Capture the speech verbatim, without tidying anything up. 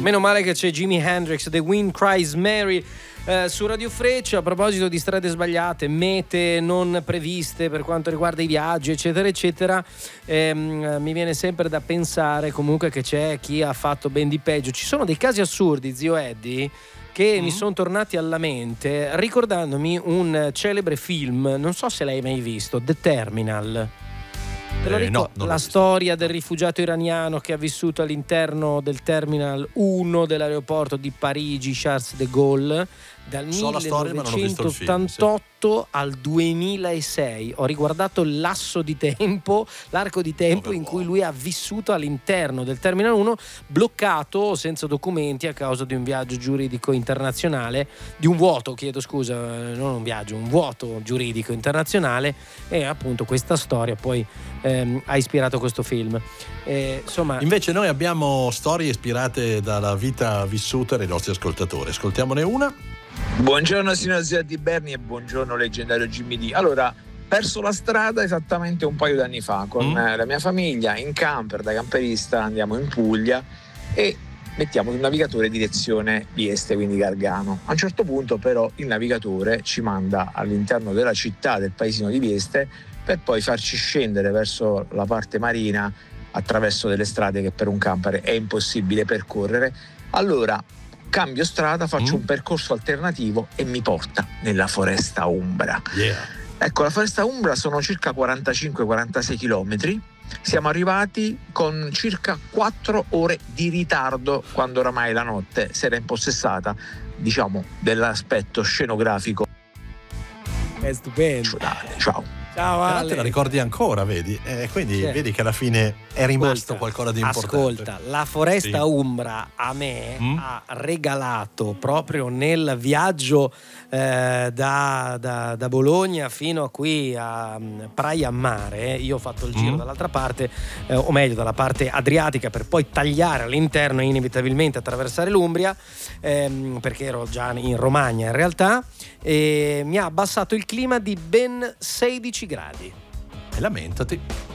Meno male che c'è Jimi Hendrix, The Wind Cries Mary. Eh, su Radio Freccia, a proposito di strade sbagliate, mete non previste per quanto riguarda i viaggi, eccetera eccetera, ehm, mi viene sempre da pensare comunque che c'è chi ha fatto ben di peggio. Ci sono dei casi assurdi, zio Eddie, che mm. mi sono tornati alla mente ricordandomi un celebre film, non so se l'hai mai visto, The Terminal. Te lo Eh, ricordo, no, la storia del rifugiato iraniano che ha vissuto all'interno del Terminal uno dell'aeroporto di Parigi Charles de Gaulle dal So la storia, ma non ho visto il film, millenovecentottantotto al duemilasei. Ho riguardato l'asso di tempo, l'arco di tempo Povero in cui uomo. lui ha vissuto all'interno del Terminal uno, bloccato senza documenti a causa di un viaggio giuridico internazionale, di un vuoto, chiedo scusa, non un viaggio, un vuoto giuridico internazionale, e appunto questa storia poi ehm, ha ispirato questo film. Eh, insomma, Invece noi abbiamo storie ispirate dalla vita vissuta dai nostri ascoltatori. Ascoltiamone una. Buongiorno signor Zio Di Berni e buongiorno leggendario Jimmy D. Allora, perso la strada esattamente un paio d'anni fa con Mm. eh, la mia famiglia in camper, da camperista andiamo in Puglia e mettiamo il navigatore direzione Vieste, quindi Gargano. A un certo punto però il navigatore ci manda all'interno della città del paesino di Vieste per poi farci scendere verso la parte marina attraverso delle strade che per un camper è impossibile percorrere. Allora cambio strada, faccio Mm. un percorso alternativo e mi porta nella foresta umbra. Yeah. Ecco, la foresta umbra sono circa quarantacinque quarantasei chilometri. Siamo arrivati con circa quattro ore di ritardo quando oramai la notte si era impossessata, diciamo, dell'aspetto scenografico. è stupendo. Ciao. Ciao Però Ale. te la ricordi ancora, vedi? Eh, quindi Sì. vedi che alla fine è rimasto Ascolta, qualcosa di importante. Ascolta, la foresta Sì. umbra a me Mm. ha regalato proprio nel viaggio eh, da, da, da Bologna fino a qui a um, Praia a Mare. Io ho fatto il giro Mm. dall'altra parte, eh, o meglio dalla parte adriatica, per poi tagliare all'interno e inevitabilmente attraversare l'Umbria, ehm, perché ero già in Romagna in realtà, e mi ha abbassato il clima di ben sedici gradi. E lamentati.